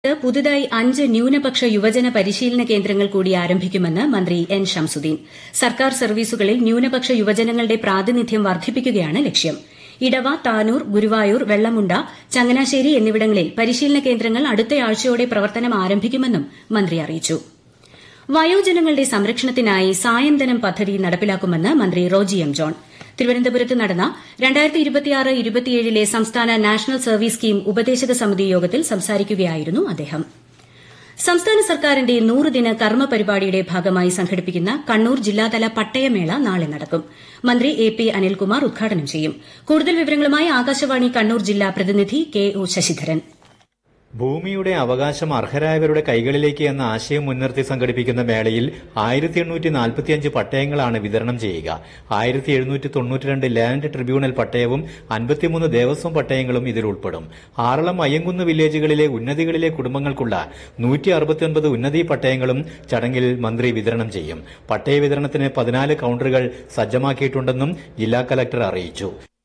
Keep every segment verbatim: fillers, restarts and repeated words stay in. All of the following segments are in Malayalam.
പുതുതായി അഞ്ച് ന്യൂനപക്ഷ യുവജന പരിശീലന കേന്ദ്രങ്ങൾ കൂടി ആരംഭിക്കുമെന്ന് മന്ത്രി എൻ ഷംസുദ്ദീൻ. സർക്കാർ സർവീസുകളിൽ ന്യൂനപക്ഷ യുവജനങ്ങളുടെ പ്രാതിനിധ്യം വർദ്ധിപ്പിക്കുകയാണ് ലക്ഷ്യം. ഇടവ, താനൂർ, ഗുരുവായൂർ, വെള്ളമുണ്ട, ചങ്ങനാശ്ശേരി എന്നിവിടങ്ങളിൽ പരിശീലന കേന്ദ്രങ്ങൾ അടുത്തയാഴ്ചയോടെ പ്രവർത്തനം ആരംഭിക്കുമെന്നും മന്ത്രി അറിയിച്ചു. വയോജനങ്ങളുടെ സംരക്ഷണത്തിനായി സായന്തനം പദ്ധതി നടപ്പിലാക്കുമെന്ന് മന്ത്രി റോജി എം ജോൺ. തിരുവനന്തപുരത്ത് നടന്ന രണ്ടായിരത്തി ഇരുപത്തിയാറ് ഇരുപത്തിയേഴിലെ സംസ്ഥാന നാഷണൽ സർവീസ് സ്കീം ഉപദേശക സമിതി യോഗത്തിൽ സംസാരിക്കുകയായിരുന്നു അദ്ദേഹം. സംസ്ഥാന സർക്കാരിന്റെ നൂറുദിന കർമ്മ പരിപാടിയുടെ ഭാഗമായി സംഘടിപ്പിക്കുന്ന കണ്ണൂർ ജില്ലാതല പട്ടയമേള നാളെ നടക്കും. മന്ത്രി എ പി അനിൽകുമാർ ഉദ്ഘാടനം ചെയ്യും. കൂടുതൽ വിവരങ്ങളുമായി ആകാശവാണി കണ്ണൂർ ജില്ലാ പ്രതിനിധി കെ ഒ ശശിധരൻ. ഭൂമിയുടെ അവകാശം അർഹരായവരുടെ കൈകളിലേക്ക് എന്ന ആശയം മുൻനിർത്തി സംഘടിപ്പിക്കുന്ന മേളയിൽ ആയിരത്തി എണ്ണൂറ്റി നാൽപ്പത്തിയഞ്ച് പട്ടയങ്ങളാണ് വിതരണം ചെയ്യുക. ആയിരത്തി എഴുന്നൂറ്റി തൊണ്ണൂറ്റിരണ്ട് ലാൻഡ് ട്രിബ്യൂണൽ പട്ടയവും അൻപത്തിമൂന്ന് ദേവസ്വം പട്ടയങ്ങളും ഇതിൽ ഉൾപ്പെടും. ആറളം, അയ്യങ്കുന്ന് വില്ലേജുകളിലെ ഉന്നതികളിലെ കുടുംബങ്ങൾക്കുള്ള നൂറ്റി അറുപത്തിയൊൻപത് ഉന്നതി പട്ടയങ്ങളും ചടങ്ങിൽ മന്ത്രി വിതരണം ചെയ്യും. പട്ടയ വിതരണത്തിന് പതിനാല് കൌണ്ടറുകൾ സജ്ജമാക്കിയിട്ടുണ്ടെന്നും ജില്ലാ കലക്ടർ അറിയിച്ചു.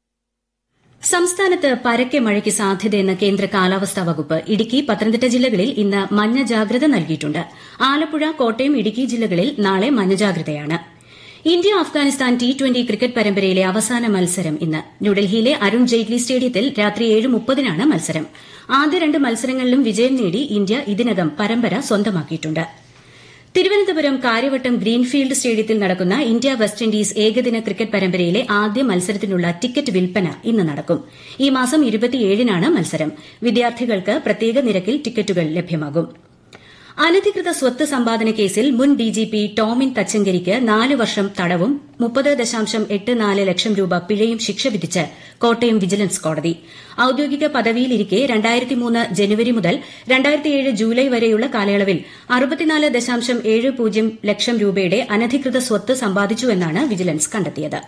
സംസ്ഥാനത്ത് പരക്കെ മഴയ്ക്ക് സാധ്യതയെന്ന് കേന്ദ്ര കാലാവസ്ഥാ വകുപ്പ്. ഇടുക്കി, പത്തനംതിട്ട ജില്ലകളിൽ ഇന്ന് മഞ്ഞ ജാഗ്രത നൽകിയിട്ടുണ്ട്. ആലപ്പുഴ, കോട്ടയം, ഇടുക്കി ജില്ലകളിൽ നാളെ മഞ്ഞ ജാഗ്രതയാണ്. India Afghanistan T twenty cricket പരമ്പരയിലെ അവസാന മത്സരം ഇന്ന് ന്യൂഡൽഹിയിലെ അരുൺ ജെയ്റ്റ്ലി സ്റ്റേഡിയത്തിൽ രാത്രി ഏഴ് മുപ്പതിനാണ് മത്സരം. ആദ്യ രണ്ട് മത്സരങ്ങളിലും വിജയം നേടി ഇന്ത്യ ഇതിനകം പരമ്പര സ്വന്തമാക്കിയിട്ടുണ്ട്. തിരുവനന്തപുരം കാര്യവട്ടം ഗ്രീൻഫീൽഡ് സ്റ്റേഡിയത്തിൽ നടക്കുന്ന ഇന്ത്യ വെസ്റ്റ് ഇൻഡീസ് ഏകദിന ക്രിക്കറ്റ് പരമ്പരയിലെ ആദ്യ മത്സരത്തിനുള്ള ടിക്കറ്റ് വിൽപ്പന ഇന്ന് നടക്കും. ഈ മാസം ഇരുപത്തിയേഴിനാണ് മത്സരം. വിദ്യാർത്ഥികൾക്ക് പ്രത്യേക നിരക്കിൽ ടിക്കറ്റുകൾ ലഭ്യമാകും. അനധികൃത സ്വത്ത് സമ്പാദന കേസിൽ മുൻ ഡിജിപി ടോമിൻ തച്ചങ്കരിക്ക് നാല് വർഷം തടവും മുപ്പത് ദശാംശം എട്ട് നാല് ലക്ഷം രൂപ പിഴയും ശിക്ഷ വിധിച്ച് കോട്ടയം വിജിലൻസ് കോടതി. ഔദ്യോഗിക പദവിയിലിരിക്കെ രണ്ടായിരത്തി മൂന്ന് ജനുവരി മുതൽ രണ്ടായിരത്തിയേഴ് ജൂലൈ വരെയുള്ള കാലയളവിൽ അറുപത്തിനാല് ദശാംശം ഏഴ് പൂജ്യം ലക്ഷം രൂപയുടെ അനധികൃത സ്വത്ത് സമ്പാദിച്ചുവെന്നാണ് വിജിലൻസ് കണ്ടെത്തിയത്.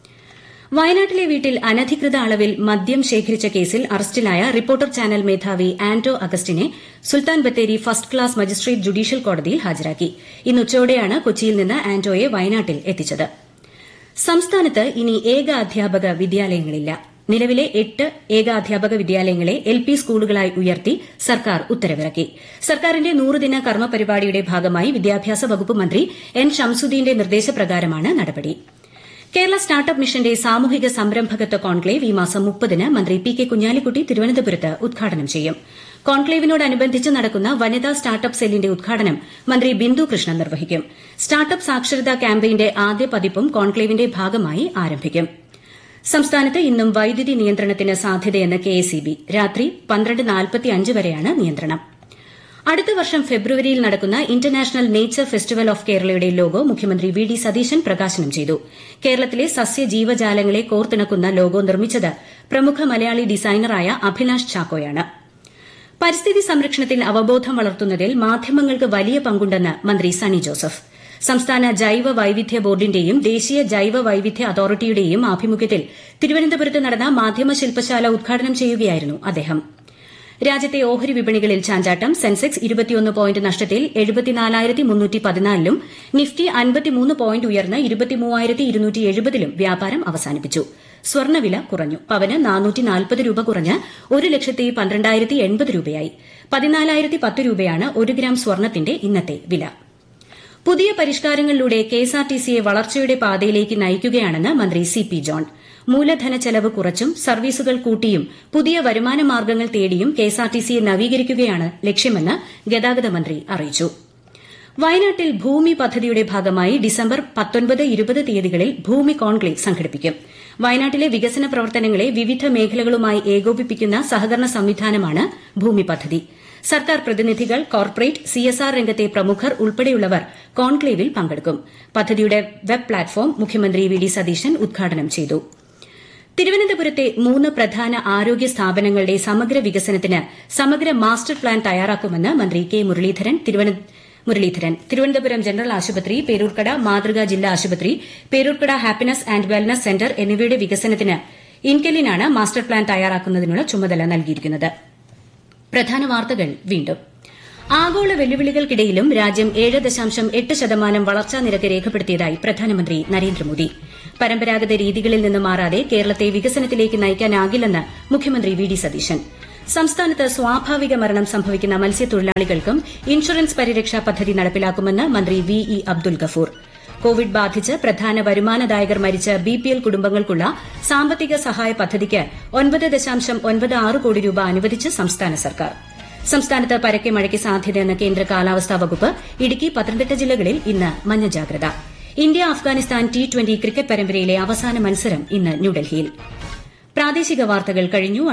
വയനാട്ടിലെ വീട്ടിൽ അനധികൃത അളവിൽ മദ്യം ശേഖരിച്ച കേസിൽ അറസ്റ്റിലായ റിപ്പോർട്ടർ ചാനൽ മേധാവി Anto അഗസ്റ്റിനെ Sultan Bathery first class magistrate judicial കോടതിയിൽ ഹാജരാക്കി. ഇന്ന് ഉച്ചയോടെയാണ് കൊച്ചിയിൽ നിന്ന് ആന്റോയെ വയനാട്ടിൽ എത്തിച്ചത്. സംസ്ഥാനത്ത് ഇനി ഏക അധ്യാപക വിദ്യാലയങ്ങളില്ല. നിലവിലെ എട്ട് ഏകാധ്യാപക വിദ്യാലയങ്ങളെ എൽ പി സ്കൂളുകളായി ഉയർത്തി സർക്കാർ ഉത്തരവിറക്കി. സർക്കാരിന്റെ നൂറുദിന കർമ്മ പരിപാടിയുടെ ഭാഗമായി വിദ്യാഭ്യാസ വകുപ്പ് മന്ത്രി എൻ ഷംസുദ്ദീന്റെ നിർദ്ദേശപ്രകാരമാണ് നടപടി. കേരള സ്റ്റാർട്ടപ്പ് മിഷന്റെ സാമൂഹിക സംരംഭകത്വ കോൺക്ലേവ് ഈ മാസം മുപ്പതിന് മന്ത്രി പി കെ കുഞ്ഞാലിക്കുട്ടി തിരുവനന്തപുരത്ത് ഉദ്ഘാടനം ചെയ്യും. കോൺക്ലേവിനോടനുബന്ധിച്ച് നടക്കുന്ന വനിതാ സ്റ്റാർട്ടപ്പ് സെല്ലിന്റെ ഉദ്ഘാടനം മന്ത്രി ബിന്ദു കൃഷ്ണൻ നിർവഹിക്കും. സ്റ്റാർട്ടപ്പ് സാക്ഷരതാ ക്യാമ്പയിന്റെ ആദ്യ പതിപ്പും കോൺക്ലേവിന്റെ ഭാഗമായി ആരംഭിക്കും. സംസ്ഥാനത്ത് ഇന്നും വൈദ്യുതി നിയന്ത്രണത്തിന് സാധ്യതയെന്ന് കെ എസ് ഇ ബി. രാത്രി പന്ത്രണ്ട് നാൽപ്പത്തിയഞ്ച് വരെയാണ് നിയന്ത്രണം. അടുത്ത വർഷം ഫെബ്രുവരിയിൽ നടക്കുന്ന ഇന്റർനാഷണൽ നേച്ചർ ഫെസ്റ്റിവൽ ഓഫ് കേരളയുടെ ലോഗോ മുഖ്യമന്ത്രി വി ഡി സതീശൻ പ്രകാശനം ചെയ്തു. കേരളത്തിലെ സസ്യജീവജാലങ്ങളെ കോർത്തിണക്കുന്ന ലോഗോ നിർമ്മിച്ചത് പ്രമുഖ മലയാളി ഡിസൈനറായ അഭിലാഷ് ചാക്കോയാണ്. പരിസ്ഥിതി സംരക്ഷണത്തിൽ അവബോധം വളർത്തുന്നതിൽ മാധ്യമങ്ങൾക്ക് വലിയ പങ്കുണ്ടെന്ന് മന്ത്രി സണ്ണി ജോസഫ്. സംസ്ഥാന ജൈവ വൈവിധ്യ ബോർഡിന്റെയും ദേശീയ ജൈവ വൈവിധ്യ അതോറിറ്റിയുടെയും ആഭിമുഖ്യത്തിൽ തിരുവനന്തപുരത്ത് നടന്ന മാധ്യമ ശില്പശാല ഉദ്ഘാടനം ചെയ്യുകയായിരുന്നു അദ്ദേഹം. രാജ്യത്തെ ഓഹരി വിപണികളിൽ ചാഞ്ചാട്ടം. സെൻസെക്സ് ഇരുപത്തിയൊന്ന് പോയിന്റ് നഷ്ടത്തിൽ എഴുപത്തിനാലായിരത്തി മുന്നൂറ്റി പതിനാലിലും നിഫ്റ്റി അൻപത്തിമൂന്ന് പോയിന്റ് ഉയർന്ന് ഇരുപത്തിമൂവായിരത്തി ഇരുന്നൂറ്റി എഴുപതിലും വ്യാപാരം അവസാനിപ്പിച്ചു. സ്വർണ്ണവില കുറഞ്ഞു. പവന് നാനൂറ്റി നാൽപ്പത് രൂപ കുറഞ്ഞ് ഒരു ലക്ഷത്തി പന്ത്രണ്ടായിരത്തി എൺപത് രൂപയായി. പതിനാലായിരത്തി പത്ത് രൂപയാണ് ഒരു ഗ്രാം സ്വർണ്ണത്തിന്റെ ഇന്നത്തെ വില. പുതിയ പരിഷ്കാരങ്ങളിലൂടെ കെഎസ്ആർടിസിയെ വളർച്ചയുടെ പാതയിലേക്ക് നയിക്കുകയാണെന്ന് മന്ത്രി സി പി ജോൺ. മൂലധന ചെലവ് കുറച്ചും സർവീസുകൾ കൂട്ടിയും പുതിയ വരുമാന മാർഗ്ഗങ്ങൾ തേടിയും കെഎസ്ആർടിസിയെ നവീകരിക്കുകയാണ് ലക്ഷ്യമെന്ന് ഗതാഗത മന്ത്രി അറിയിച്ചു. വയനാട്ടിൽ ഭൂമി പദ്ധതിയുടെ ഭാഗമായി ഡിസംബർ പത്തൊൻപത് ഇരുപത് തീയതികളിൽ ഭൂമി കോൺക്ലേവ് സംഘടിപ്പിക്കും. വയനാട്ടിലെ വികസന പ്രവർത്തനങ്ങളെ വിവിധ മേഖലകളുമായി ഏകോപിപ്പിക്കുന്ന സഹകരണ സംവിധാനമാണ് ഭൂമി പദ്ധതി. സർക്കാർ പ്രതിനിധികൾ, കോർപ്പറേറ്റ്, സിഎസ്ആർ രംഗത്തെ പ്രമുഖർ ഉൾപ്പെടെയുള്ളവർ കോൺക്ലേവിൽ പങ്കെടുക്കും. പദ്ധതിയുടെ വെബ് പ്ലാറ്റ്ഫോം മുഖ്യമന്ത്രി വി ഡി സതീശൻ ഉദ്ഘാടനം ചെയ്തു. തിരുവനന്തപുരത്തെ മൂന്ന് പ്രധാന ആരോഗ്യ സ്ഥാപനങ്ങളുടെ സമഗ്ര വികസനത്തിന് സമഗ്ര മാസ്റ്റർ പ്ലാൻ തയ്യാറാക്കുമെന്ന് മന്ത്രി കെ മുരളീധരൻ തിരുവനന്തപുരം ജനറൽ ആശുപത്രി, പേരൂർക്കട മാതൃകാ ജില്ലാ ആശുപത്രി, Peroorkada happiness and wellness centre എന്നിവയുടെ വികസനത്തിന് ഇൻകെലിനാണ് മാസ്റ്റർ പ്ലാൻ തയ്യാറാക്കുന്നതിനുള്ള ചുമതല നൽകിയിരിക്കുന്നത്. പ്രധാന വാർത്തകൾ വീണ്ടും. ആഗോള വെല്ലുവിളികൾക്കിടയിലും രാജ്യം ഏഴ് ദശാംശം എട്ട് ശതമാനം വളർച്ചാ നിരക്ക് രേഖപ്പെടുത്തിയതായി പ്രധാനമന്ത്രി നരേന്ദ്രമോദി. പരമ്പരാഗത രീതികളിൽ നിന്ന് മാറാതെ കേരളത്തെ വികസനത്തിലേക്ക് നയിക്കാനാകില്ലെന്ന് മുഖ്യമന്ത്രി വി ഡി സതീശൻ. സംസ്ഥാനത്ത് സ്വാഭാവിക മരണം സംഭവിക്കുന്ന മത്സ്യത്തൊഴിലാളികൾക്കും ഇൻഷുറൻസ് പരിരക്ഷാ പദ്ധതി നടപ്പിലാക്കുമെന്ന് മന്ത്രി V E Abdul Gafoor. Covid ബാധിച്ച് പ്രധാന വരുമാനദായകർ മരിച്ച ബിപിഎൽ കുടുംബങ്ങൾക്കുള്ള സാമ്പത്തിക സഹായ പദ്ധതിക്ക് ഒൻപത് ദശാംശം ഒൻപത് ആറ് കോടി രൂപ അനുവദിച്ച് സംസ്ഥാന സർക്കാർ. സംസ്ഥാനത്ത് പരക്കെ മഴയ്ക്ക് സാധ്യതയെന്ന് കേന്ദ്ര കാലാവസ്ഥാ വകുപ്പ്. ഇടുക്കി, പത്തനംതിട്ട ജില്ലകളിൽ ഇന്ന് മഞ്ഞ ജാഗ്രത. India Afghanistan T twenty cricket പരമ്പരയിലെ അവസാന മത്സരം ഇന്ന് ന്യൂഡൽഹിയിൽ. പ്രാദേശിക വാർത്തകൾ കഴിഞ്ഞു.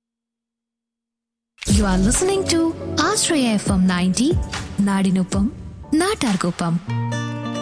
You are listening to Ashraya F M ninety, നാടിനൊപ്പം നാട്ടാർക്കൊപ്പം.